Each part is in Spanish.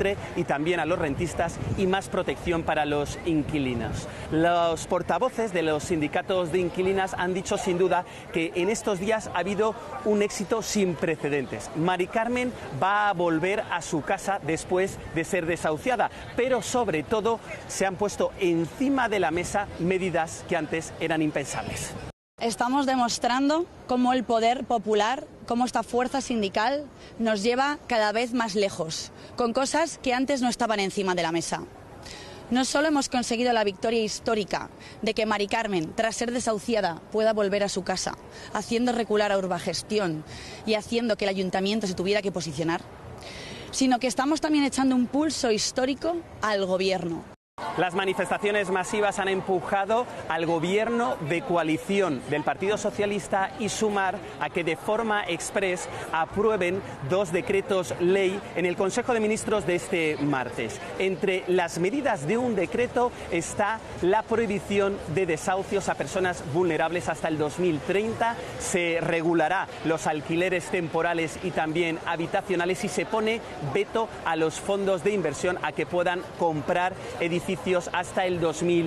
filtre y también a los rentistas y más protección para los inquilinos. Los portavoces de los sindicatos de inquilinas han dicho sin duda que en estos días ha habido un éxito sin precedentes. Mari Carmen va a volver a su casa después de ser desahuciada, pero sobre todo se han puesto encima de la mesa medidas que antes eran impensables. Estamos demostrando cómo el poder popular, cómo esta fuerza sindical nos lleva cada vez más lejos, con cosas que antes no estaban encima de la mesa. No solo hemos conseguido la victoria histórica de que Mari Carmen, tras ser desahuciada, pueda volver a su casa, haciendo recular a Urbagestión y haciendo que el ayuntamiento se tuviera que posicionar, sino que estamos también echando un pulso histórico al gobierno. Las manifestaciones masivas han empujado al gobierno de coalición del Partido Socialista y Sumar a que de forma exprés aprueben 2 decretos ley en el Consejo de Ministros de este martes. Entre las medidas de un decreto está la prohibición de desahucios a personas vulnerables hasta el 2030. Se regulará los alquileres temporales y también habitacionales y se pone veto a los fondos de inversión a que puedan comprar edificios hasta el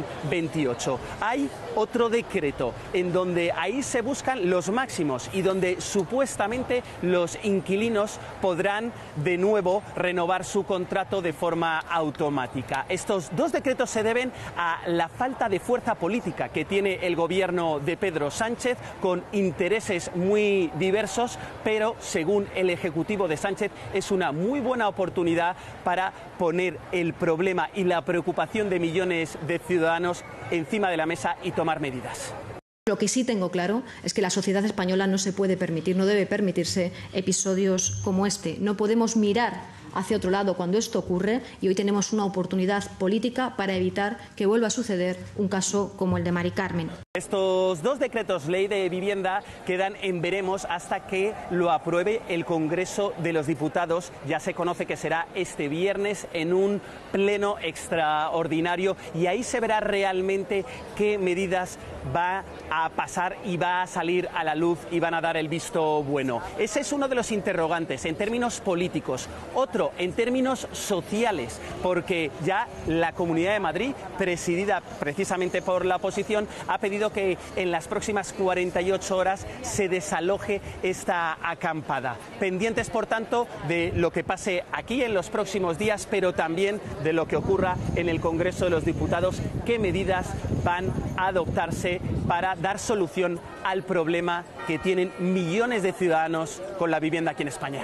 2028. Hay otro decreto en donde ahí se buscan los máximos y donde supuestamente los inquilinos podrán de nuevo renovar su contrato de forma automática. Estos 2 decretos se deben a la falta de fuerza política que tiene el gobierno de Pedro Sánchez, con intereses muy diversos, pero según el Ejecutivo de Sánchez es una muy buena oportunidad para poner el problema y la preocupación de millones de ciudadanos encima de la mesa y tomar medidas. Lo que sí tengo claro es que la sociedad española no se puede permitir, no debe permitirse episodios como este. No podemos mirar hacia otro lado cuando esto ocurre y hoy tenemos una oportunidad política para evitar que vuelva a suceder un caso como el de Mari Carmen. Estos 2 decretos ley de vivienda quedan en veremos hasta que lo apruebe el Congreso de los Diputados. Ya se conoce que será este viernes en un pleno extraordinario y ahí se verá realmente qué medidas va a pasar y va a salir a la luz y van a dar el visto bueno. Ese es uno de los interrogantes en términos políticos. Otro en términos sociales, porque ya la Comunidad de Madrid, presidida precisamente por la oposición, ha pedido que en las próximas 48 horas se desaloje esta acampada. Pendientes, por tanto, de lo que pase aquí en los próximos días, pero también de lo que ocurra en el Congreso de los Diputados, qué medidas van a adoptarse para dar solución al problema que tienen millones de ciudadanos con la vivienda aquí en España.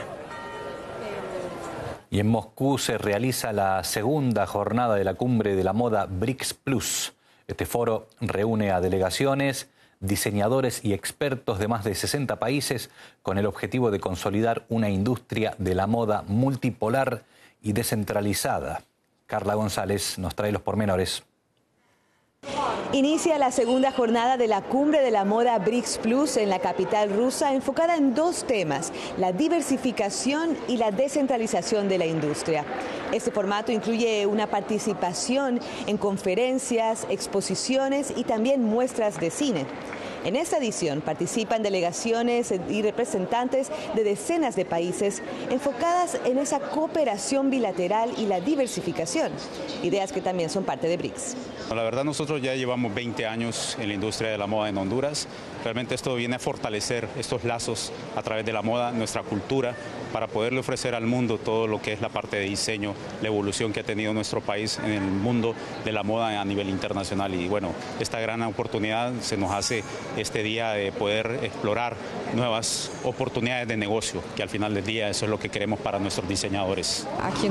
Y en Moscú se realiza la segunda jornada de la cumbre de la moda BRICS Plus. Este foro reúne a delegaciones, diseñadores y expertos de más de 60 países con el objetivo de consolidar una industria de la moda multipolar y descentralizada. Carla González nos trae los pormenores. Inicia la segunda jornada de la Cumbre de la Moda BRICS Plus en la capital rusa, enfocada en 2 temas, la diversificación y la descentralización de la industria. Este formato incluye una participación en conferencias, exposiciones y también muestras de cine. En esta edición participan delegaciones y representantes de decenas de países enfocadas en esa cooperación bilateral y la diversificación, ideas que también son parte de BRICS. La verdad, nosotros ya llevamos 20 años en la industria de la moda en Honduras. Realmente esto viene a fortalecer estos lazos a través de la moda, nuestra cultura, para poderle ofrecer al mundo todo lo que es la parte de diseño, la evolución que ha tenido nuestro país en el mundo de la moda a nivel internacional. Y bueno, esta gran oportunidad se nos hace este día de poder explorar nuevas oportunidades de negocio, que al final del día eso es lo que queremos para nuestros diseñadores.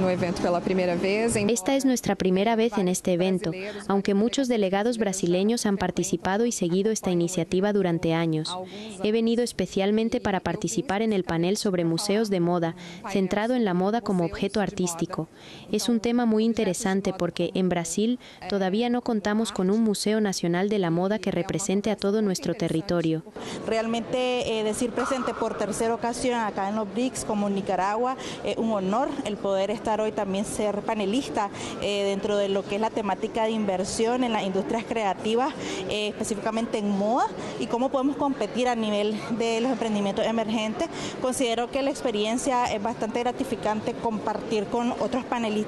Esta es nuestra primera vez en este evento, aunque muchos delegados brasileños han participado y seguido esta iniciativa durante años. He venido especialmente para participar en el panel sobre museos de moda, centrado en la moda como objeto artístico. Es un tema muy interesante porque en Brasil todavía no contamos con un Museo Nacional de la Moda que represente a todo nuestro territorio. Realmente decir presente por tercera ocasión acá en los BRICS como Nicaragua, un honor el poder estar hoy también ser panelista dentro de lo que es la temática de inversión en las industrias creativas, específicamente en moda y cómo podemos competir a nivel de los emprendimientos emergentes. Considero que la experiencia es bastante gratificante compartir con otros panelistas